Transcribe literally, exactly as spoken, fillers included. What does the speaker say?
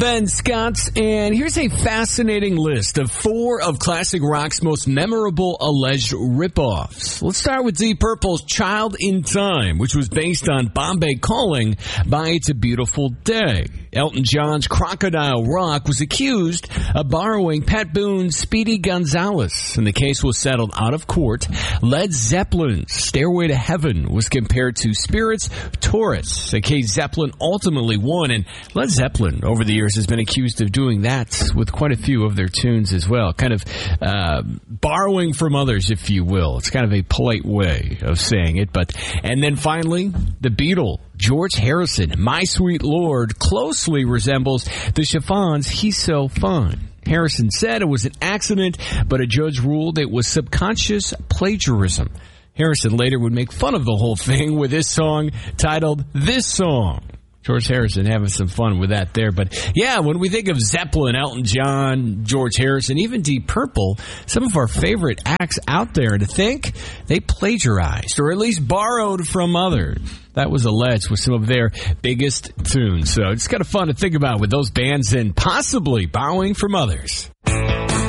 Ben Scott, and here's a fascinating list of four of classic rock's most memorable alleged ripoffs. Let's start with Deep Purple's Child in Time, which was based on Bombay Calling by It's a Beautiful Day. Elton John's Crocodile Rock was accused of borrowing Pat Boone's Speedy Gonzales, and the case was settled out of court. Led Zeppelin's Stairway to Heaven was compared to Spirit's Taurus, a case Zeppelin ultimately won, and Led Zeppelin over the years has been accused of doing that with quite a few of their tunes as well, kind of uh, borrowing from others, if you will. It's kind of a polite way of saying it. But and then finally, the Beatle, George Harrison, My Sweet Lord, closely resembles the Chiffons' He's So Fine. Harrison said it was an accident, but a judge ruled it was subconscious plagiarism. Harrison later would make fun of the whole thing with this song titled This Song. George Harrison having some fun with that there. But yeah, when we think of Zeppelin, Elton John, George Harrison, even Deep Purple, some of our favorite acts out there, to think they plagiarized or at least borrowed from others. That was alleged with some of their biggest tunes. So it's kind of fun to think about with those bands and possibly borrowing from others.